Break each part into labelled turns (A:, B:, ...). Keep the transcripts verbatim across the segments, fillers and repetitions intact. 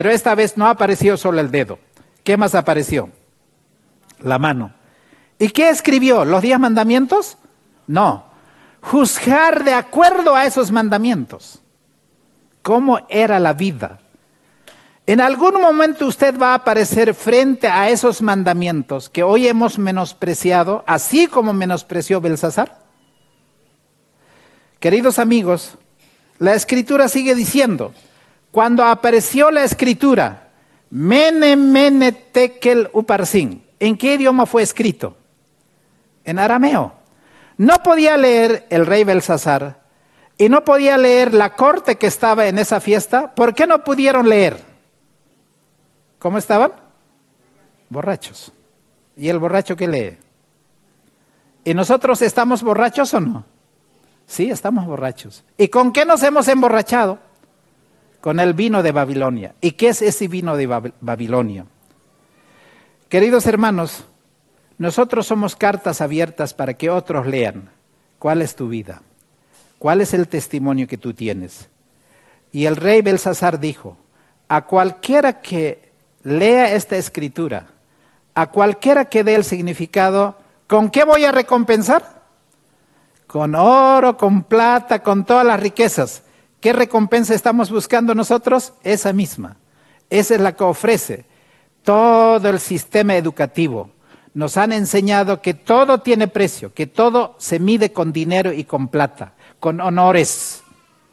A: Pero esta vez no apareció solo el dedo. ¿Qué más apareció? La mano. ¿Y qué escribió? ¿Los diez mandamientos? No. Juzgar de acuerdo a esos mandamientos. ¿Cómo era la vida? En algún momento usted va a aparecer frente a esos mandamientos que hoy hemos menospreciado, así como menospreció Belsasar. Queridos amigos, la Escritura sigue diciendo, cuando apareció la Escritura, Mene, Mene, Tekel, Uparsin, ¿en qué idioma fue escrito? En arameo. No podía leer el rey Belsasar y no podía leer la corte que estaba en esa fiesta. ¿Por qué no pudieron leer? ¿Cómo estaban? Borrachos. ¿Y el borracho qué lee? ¿Y nosotros estamos borrachos o no? Sí, estamos borrachos. ¿Y con qué nos hemos emborrachado? Con el vino de Babilonia. ¿Y qué es ese vino de Bab- Babilonia? Queridos hermanos, nosotros somos cartas abiertas para que otros lean. ¿Cuál es tu vida? ¿Cuál es el testimonio que tú tienes? Y el rey Belsasar dijo, a cualquiera que lea esta escritura, a cualquiera que dé el significado, ¿con qué voy a recompensar? Con oro, con plata, con todas las riquezas. ¿Qué recompensa estamos buscando nosotros? Esa misma. Esa es la que ofrece todo el sistema educativo. Nos han enseñado que todo tiene precio, que todo se mide con dinero y con plata, con honores.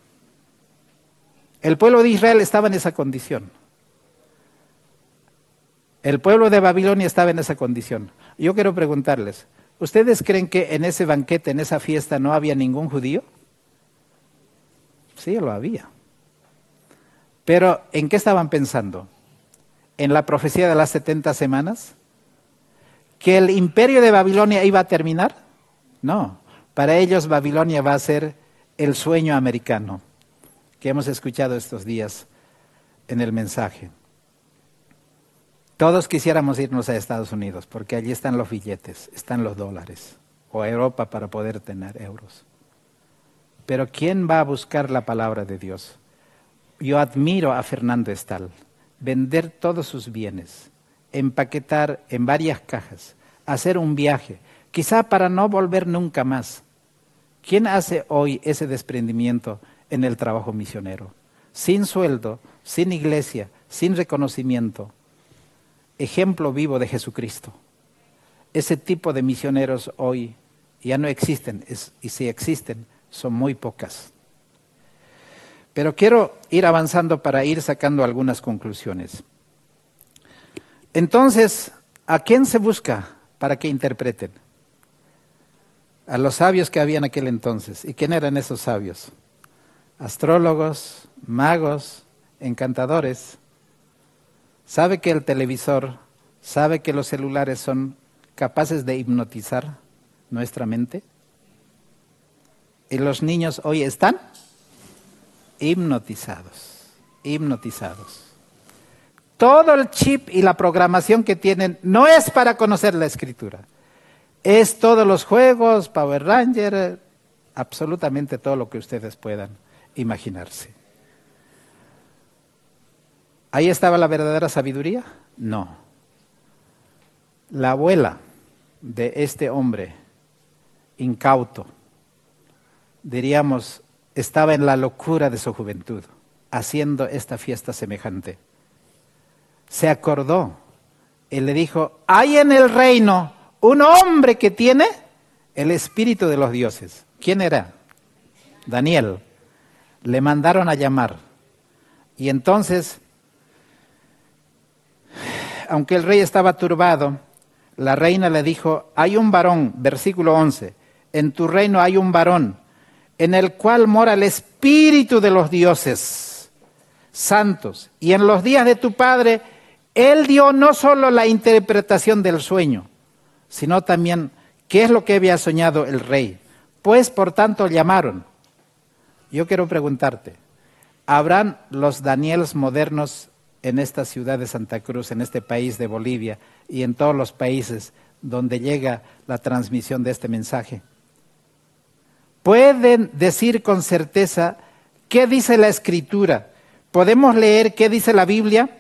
A: El pueblo de Israel estaba en esa condición. El pueblo de Babilonia estaba en esa condición. Yo quiero preguntarles, ¿ustedes creen que en ese banquete, en esa fiesta, no había ningún judío? Sí, lo había. Pero, ¿en qué estaban pensando? ¿En la profecía de las setenta semanas? ¿Que el imperio de Babilonia iba a terminar? No. Para ellos Babilonia va a ser el sueño americano que hemos escuchado estos días en el mensaje. Todos quisiéramos irnos a Estados Unidos porque allí están los billetes, están los dólares, o a Europa para poder tener euros. Pero ¿quién va a buscar la palabra de Dios? Yo admiro a Fernando Estal, vender todos sus bienes, empaquetar en varias cajas, hacer un viaje, quizá para no volver nunca más. ¿Quién hace hoy ese desprendimiento en el trabajo misionero? Sin sueldo, sin iglesia, sin reconocimiento. Ejemplo vivo de Jesucristo. Ese tipo de misioneros hoy ya no existen, es, y si existen, son muy pocas. Pero quiero ir avanzando para ir sacando algunas conclusiones. Entonces, ¿a quién se busca para que interpreten? A los sabios que había en aquel entonces. ¿Y quién eran esos sabios? Astrólogos, magos, encantadores. ¿Sabe que el televisor, sabe que los celulares son capaces de hipnotizar nuestra mente? Y los niños hoy están hipnotizados, hipnotizados. Todo el chip y la programación que tienen no es para conocer la Escritura. Es todos los juegos, Power Ranger, absolutamente todo lo que ustedes puedan imaginarse. ¿Ahí estaba la verdadera sabiduría? No. La abuela de este hombre incauto, diríamos, estaba en la locura de su juventud, haciendo esta fiesta semejante. Se acordó y le dijo, hay en el reino un hombre que tiene el espíritu de los dioses. ¿Quién era? Daniel. Le mandaron a llamar. Y entonces, aunque el rey estaba turbado, la reina le dijo, hay un varón, versículo once, en tu reino hay un varón en el cual mora el espíritu de los dioses santos. Y en los días de tu padre, él dio no solo la interpretación del sueño, sino también qué es lo que había soñado el rey. Pues, por tanto, llamaron. Yo quiero preguntarte, ¿habrán los Daniels modernos en esta ciudad de Santa Cruz, en este país de Bolivia y en todos los países donde llega la transmisión de este mensaje? ¿Pueden decir con certeza qué dice la Escritura? ¿Podemos leer qué dice la Biblia?